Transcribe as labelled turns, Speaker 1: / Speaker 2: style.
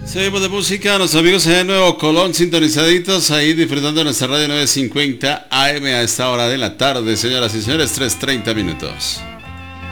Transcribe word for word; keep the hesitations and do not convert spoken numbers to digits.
Speaker 1: Seguimos de música, nuestros amigos de Nuevo Colón sintonizaditos ahí disfrutando de nuestra radio nueve cincuenta A M a esta hora de la tarde, señoras y señores, tres treinta minutos.